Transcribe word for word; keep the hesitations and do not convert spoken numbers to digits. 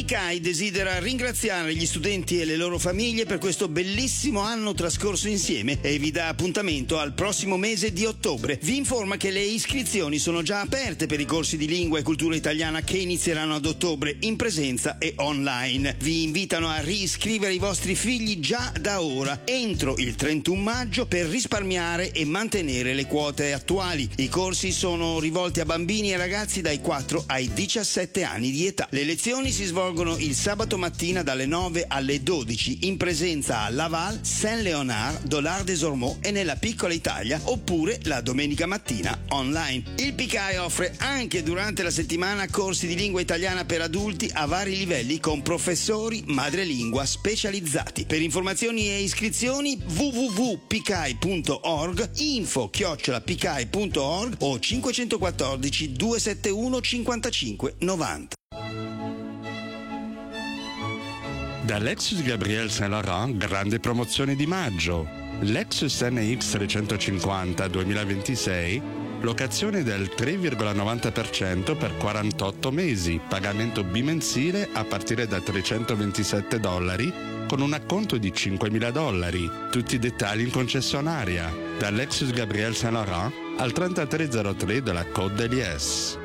Picai desidera ringraziare gli studenti e le loro famiglie per questo bellissimo anno trascorso insieme e vi dà appuntamento al prossimo mese di ottobre. Vi informa che le iscrizioni sono già aperte per i corsi di lingua e cultura italiana che inizieranno ad ottobre in presenza e online. Vi invitano a riscrivere i vostri figli già da ora, entro il trentuno maggio, per risparmiare e mantenere le quote attuali. I corsi sono rivolti a bambini e ragazzi dai quattro ai diciassette anni di età. Le lezioni si svolgono il sabato mattina dalle nove alle dodici in presenza a Laval, Saint-Léonard, Dollard-des-Ormeaux e nella piccola Italia, oppure la domenica mattina online. Il Picai offre anche durante la settimana corsi di lingua italiana per adulti a vari livelli con professori madrelingua specializzati. Per informazioni e iscrizioni w w w punto picai punto org, info chiocciola picai punto org o cinquecentoquattordici duecentosettantuno cinquantacinque novanta. Da Lexus Gabriel Saint Laurent, grande promozione di maggio. Lexus N X trecentocinquanta duemilaventisei, locazione del tre virgola novanta per cento per quarantotto mesi, pagamento bimensile a partire da trecentoventisette dollari con un acconto di cinquemila dollari. Tutti i dettagli in concessionaria. Da Lexus Gabriel Saint Laurent al trentatré zero tre della Côte d'Elies.